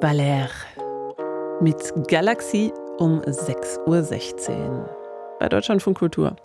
Valère mit Galaxie um 6:16 Uhr bei Deutschlandfunk Kultur.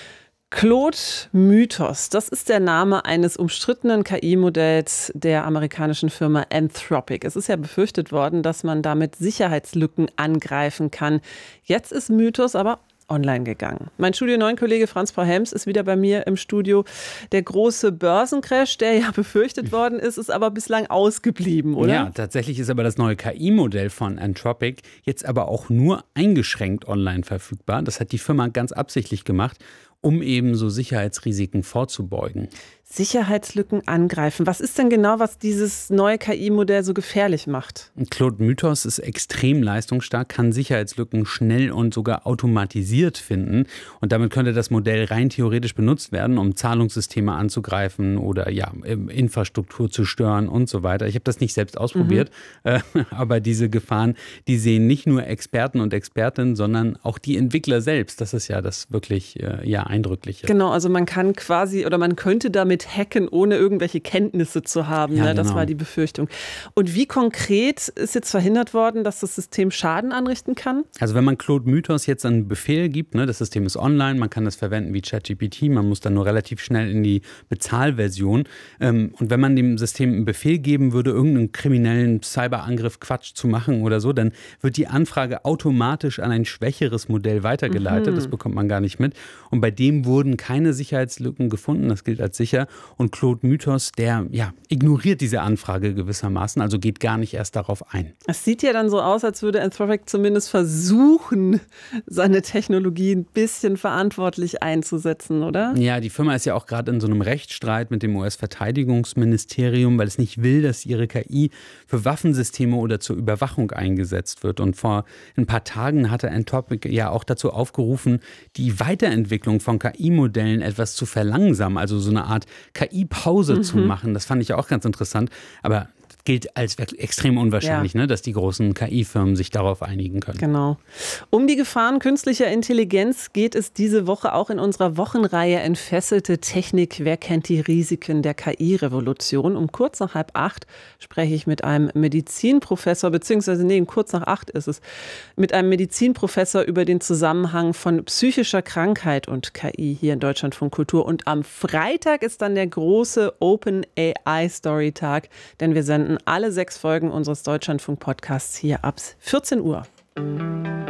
Claude Mythos, das ist der Name eines umstrittenen KI-Modells der amerikanischen Firma Anthropic. Es ist ja befürchtet worden, dass man damit Sicherheitslücken angreifen kann. Jetzt ist Mythos aber online gegangen. Mein Studio 9-Kollege Franz Paul-Helms ist wieder bei mir im Studio. Der große Börsencrash, der ja befürchtet worden ist, ist aber bislang ausgeblieben, oder? Ja, tatsächlich ist aber das neue KI-Modell von Anthropic jetzt aber auch nur eingeschränkt online verfügbar. Das hat die Firma ganz absichtlich gemacht, um eben so Sicherheitsrisiken vorzubeugen. Sicherheitslücken angreifen. Was ist denn genau, was dieses neue KI-Modell so gefährlich macht? Claude Mythos ist extrem leistungsstark, kann Sicherheitslücken schnell und sogar automatisiert finden. Und damit könnte das Modell rein theoretisch benutzt werden, um Zahlungssysteme anzugreifen oder Infrastruktur zu stören und so weiter. Ich habe das nicht selbst ausprobiert, aber diese Gefahren, die sehen nicht nur Experten und Expertinnen, sondern auch die Entwickler selbst. Das ist ja das wirklich Eindrückliche. Genau, also man kann man könnte damit hacken, ohne irgendwelche Kenntnisse zu haben. Ja, Das genau. war die Befürchtung. Und wie konkret ist jetzt verhindert worden, dass das System Schaden anrichten kann? Also wenn man Claude Mythos jetzt einen Befehl gibt, das System ist online, man kann das verwenden wie ChatGPT, man muss dann nur relativ schnell in die Bezahlversion. Und wenn man dem System einen Befehl geben würde, irgendeinen kriminellen Cyberangriff Quatsch zu machen oder so, dann wird die Anfrage automatisch an ein schwächeres Modell weitergeleitet. Das bekommt man gar nicht mit. Und bei dem wurden keine Sicherheitslücken gefunden, das gilt als sicher. Und Claude Mythos, der ignoriert diese Anfrage gewissermaßen, also geht gar nicht erst darauf ein. Es sieht ja dann so aus, als würde Anthropic zumindest versuchen, seine Technologie ein bisschen verantwortlich einzusetzen, oder? Ja, die Firma ist ja auch gerade in so einem Rechtsstreit mit dem US-Verteidigungsministerium, weil es nicht will, dass ihre KI für Waffensysteme oder zur Überwachung eingesetzt wird. Und vor ein paar Tagen hatte Anthropic ja auch dazu aufgerufen, die Weiterentwicklung von KI-Modellen etwas zu verlangsamen, also so eine Art KI-Pause zu machen. Das fand ich auch ganz interessant, aber das gilt als extrem unwahrscheinlich, dass die großen KI-Firmen sich darauf einigen können. Genau. Um die Gefahren künstlicher Intelligenz geht es diese Woche auch in unserer Wochenreihe Entfesselte Technik. Wer kennt die Risiken der KI-Revolution? Um kurz nach 7:30 spreche ich mit einem Medizinprofessor, kurz nach 8 ist es, mit einem Medizinprofessor über den Zusammenhang von psychischer Krankheit und KI hier in Deutschlandfunk Kultur. Und am Freitag ist dann der große Open AI Story-Tag, denn wir senden alle 6 Folgen unseres Deutschlandfunk-Podcasts hier ab 14 Uhr.